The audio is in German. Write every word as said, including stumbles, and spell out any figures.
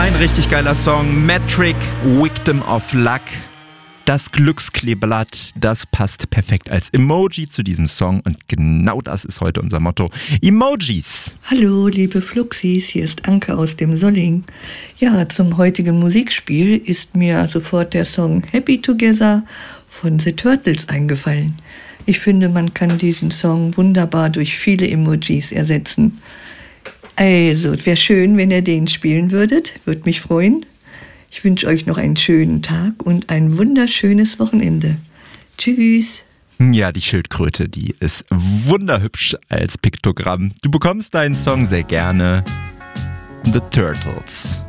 Ein richtig geiler Song. Metric, Victim of Luck. Das Glückskleeblatt, das passt perfekt als Emoji zu diesem Song und genau das ist heute unser Motto. Emojis. Hallo, liebe Fluxis, hier ist Anke aus dem Solling. Ja, zum heutigen Musikspiel ist mir sofort der Song Happy Together von The Turtles eingefallen. Ich finde, man kann diesen Song wunderbar durch viele Emojis ersetzen. Also, es wäre schön, wenn ihr den spielen würdet. Würde mich freuen. Ich wünsche euch noch einen schönen Tag und ein wunderschönes Wochenende. Tschüss. Ja, die Schildkröte, die ist wunderhübsch als Piktogramm. Du bekommst deinen Song sehr gerne. The Turtles.